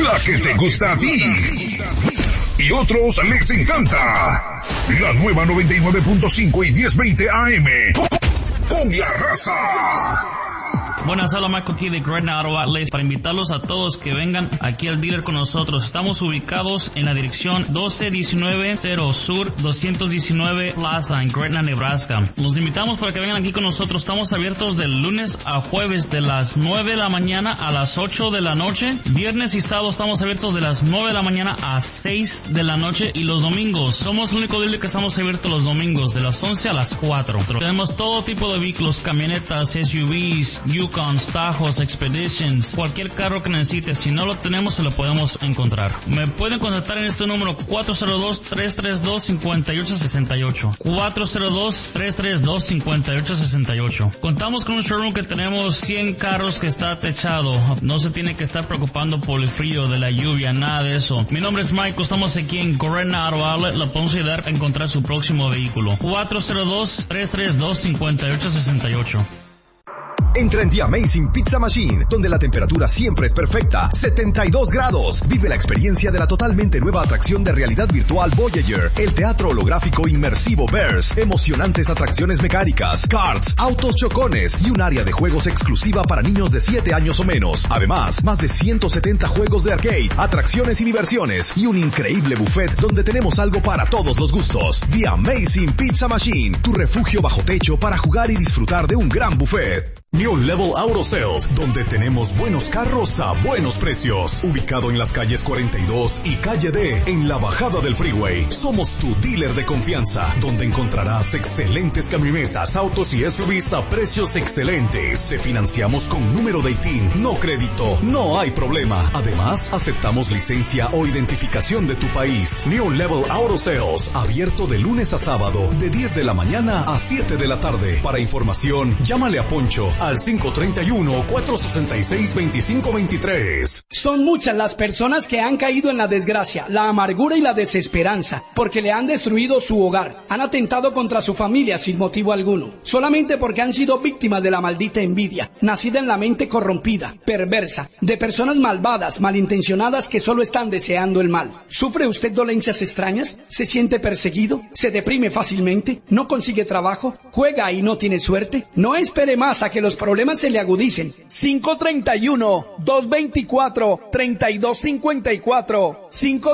La que te gusta a ti y otros les encanta. La nueva 99.5 y 1020 AM. Con la raza. Buenas, hola, Marco aquí de Gretna Auto Outlets para invitarlos a todos que vengan aquí al dealer con nosotros. Estamos ubicados en la dirección 12190 Sur 219 Plaza en Gretna, Nebraska. Los invitamos para que vengan aquí con nosotros. Estamos abiertos de lunes a jueves de las 9 de la mañana a las 8 de la noche. Viernes y sábado estamos abiertos de las 9 de la mañana a 6 de la noche. Y los domingos, somos el único dealer que estamos abiertos los domingos de las 11 a las 4. Tenemos todo tipo de vehículos, camionetas, SUVs, Yukons, Tajos, Expeditions, cualquier carro que necesites. Si no lo tenemos, se lo podemos encontrar. Me pueden contactar en este número 402-332-5868. 402-332-5868. Contamos con un showroom que tenemos 100 carros que está techado. No se tiene que estar preocupando por el frío, de la lluvia, nada de eso. Mi nombre es Michael, estamos aquí en Gretna Auto Outlet. Lo podemos ayudar a encontrar su próximo vehículo. 402-332-5868. Entra en The Amazing Pizza Machine, donde la temperatura siempre es perfecta, 72 grados. Vive la experiencia de la totalmente nueva atracción de realidad virtual Voyager, el teatro holográfico inmersivo Bears, emocionantes atracciones mecánicas, karts, autos chocones y un área de juegos exclusiva para niños de 7 años o menos. Además, más de 170 juegos de arcade, atracciones y diversiones y un increíble buffet donde tenemos algo para todos los gustos. The Amazing Pizza Machine, tu refugio bajo techo para jugar y disfrutar de un gran buffet. New Level Auto Sales, donde tenemos buenos carros a buenos precios. Ubicado en las calles 42 y calle D, en la bajada del freeway. Somos tu dealer de confianza, donde encontrarás excelentes camionetas, autos y SUVs a precios excelentes. Te financiamos con número de ITIN, no crédito, no hay problema. Además, aceptamos licencia o identificación de tu país. New Level Auto Sales, abierto de lunes a sábado, de 10 de la mañana a 7 de la tarde. Para información, llámale a Poncho al 531-466-2523. Son muchas las personas que han caído en la desgracia, la amargura y la desesperanza, porque le han destruido su hogar, han atentado contra su familia sin motivo alguno, solamente porque han sido víctimas de la maldita envidia, nacida en la mente corrompida, perversa, de personas malvadas, malintencionadas que solo están deseando el mal. ¿Sufre usted dolencias extrañas? ¿Se siente perseguido? ¿Se deprime fácilmente? ¿No consigue trabajo? ¿Juega y no tiene suerte? No espere más a que los problemas se le agudicen. 531-224-3254.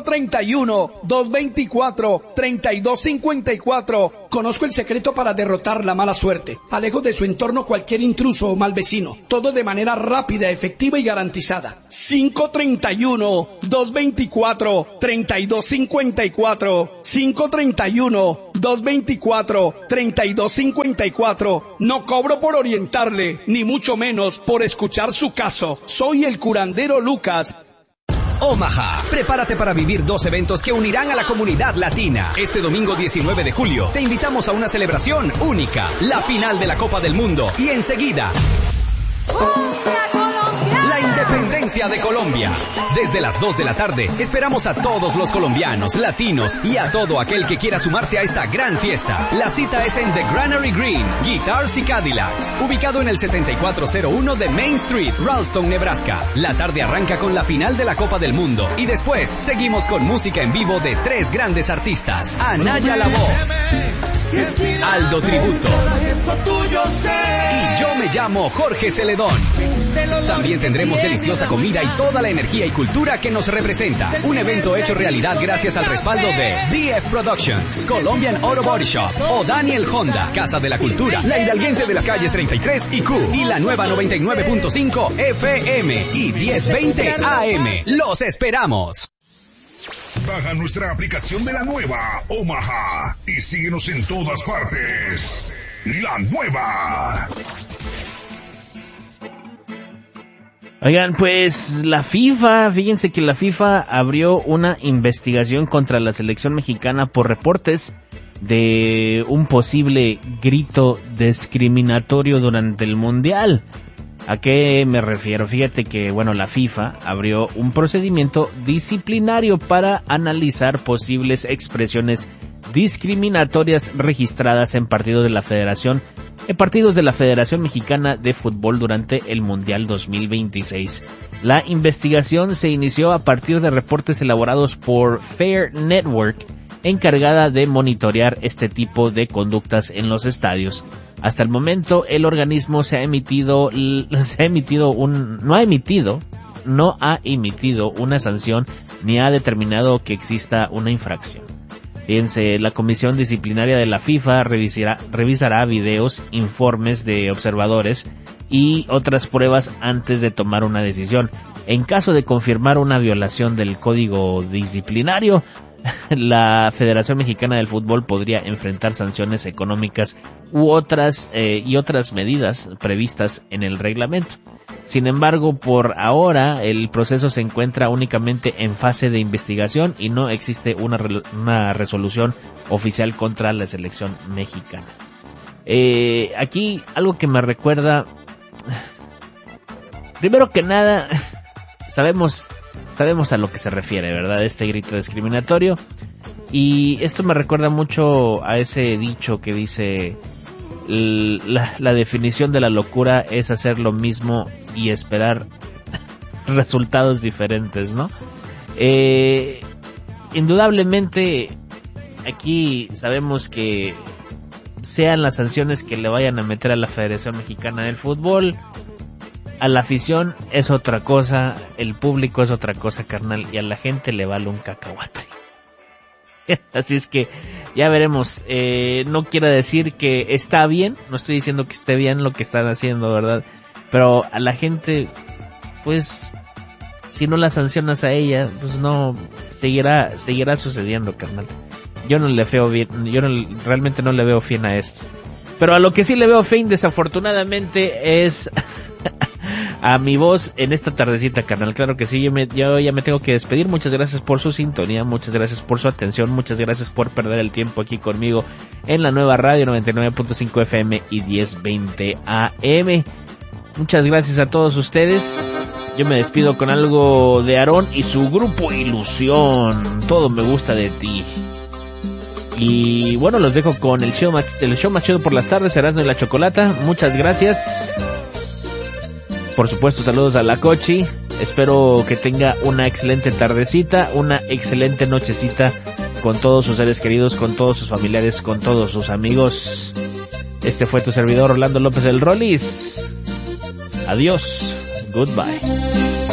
531-224-3254. Conozco el secreto para derrotar la mala suerte. Alejo de su entorno cualquier intruso o mal vecino. Todo de manera rápida, efectiva y garantizada. 531-224-3254. 531-224-3254. No cobro por orientarle, ni mucho menos por escuchar su caso. Soy el curandero Lucas. Omaha, prepárate para vivir 2 eventos que unirán a la comunidad latina. Este domingo 19 de julio te invitamos a una celebración única, la final de la Copa del Mundo. Y enseguida, la independencia de Colombia. Desde las 2 de la tarde, esperamos a todos los colombianos, latinos y a todo aquel que quiera sumarse a esta gran fiesta. La cita es en The Granary Green, Guitars y Cadillacs, ubicado en el 7401 de Main Street, Ralston, Nebraska. La tarde arranca con la final de la Copa del Mundo y después seguimos con música en vivo de 3 grandes artistas: Anaya La Voz, Aldo Tributo y yo me llamo Jorge Celedón. También tendremos deliciosa comida y toda la energía y cultura que nos representa. Un evento hecho realidad gracias al respaldo de DF Productions, Colombian Auto Body Shop, o Daniel Honda, Casa de la Cultura, la hidalguense de las calles 33 y Q, y la nueva 99.5 FM y 1020 AM. ¡Los esperamos! Baja nuestra aplicación de la nueva Omaha y síguenos en todas partes. La nueva. Oigan, pues fíjense que la FIFA abrió una investigación contra la selección mexicana por reportes de un posible grito discriminatorio durante el Mundial. ¿A qué me refiero? Fíjate que, bueno, la FIFA abrió un procedimiento disciplinario para analizar posibles expresiones discriminatorias registradas en partidos de la Federación Mexicana de Fútbol durante el Mundial 2026. La investigación se inició a partir de reportes elaborados por Fair Network, encargada de monitorear este tipo de conductas en los estadios. Hasta el momento, el organismo no ha emitido una sanción ni ha determinado que exista una infracción. Fíjense, la Comisión Disciplinaria de la FIFA revisará videos, informes de observadores y otras pruebas antes de tomar una decisión. En caso de confirmar una violación del código disciplinario, la Federación Mexicana del Fútbol podría enfrentar sanciones económicas u otras medidas previstas en el reglamento. Sin embargo, por ahora el proceso se encuentra únicamente en fase de investigación y no existe una resolución oficial contra la selección mexicana. Aquí algo que me recuerda, primero que nada, sabemos a lo que se refiere, ¿verdad? Este grito discriminatorio. Y esto me recuerda mucho a ese dicho que dice: la definición de la locura es hacer lo mismo y esperar resultados diferentes, ¿no? Indudablemente, aquí sabemos que sean las sanciones que le vayan a meter a la Federación Mexicana del Fútbol, a la afición es otra cosa, el público es otra cosa, carnal, y a la gente le vale un cacahuate. Así es que ya veremos. No quiero decir que está bien, no estoy diciendo que esté bien lo que están haciendo, ¿verdad? Pero a la gente, pues, si no la sancionas a ella, pues no, seguirá sucediendo, carnal. Yo realmente no le veo fin a esto. Pero a lo que sí le veo fin, desafortunadamente, es a mi voz en esta tardecita, carnal. Claro que sí, yo ya me tengo que despedir. Muchas gracias por su sintonía, muchas gracias por su atención, muchas gracias por perder el tiempo aquí conmigo en la nueva radio 99.5 FM y 1020 AM. Muchas gracias a todos ustedes. Yo me despido con algo de Aarón y su grupo Ilusión. Todo me gusta de ti. Y bueno, los dejo con el show más chido por las tardes, Erasmo y la Chocolata. Muchas gracias. Por supuesto, saludos a la Cochi. Espero que tenga una excelente tardecita, una excelente nochecita con todos sus seres queridos, con todos sus familiares, con todos sus amigos. Este fue tu servidor Orlando López el Rollis. Adiós. Goodbye.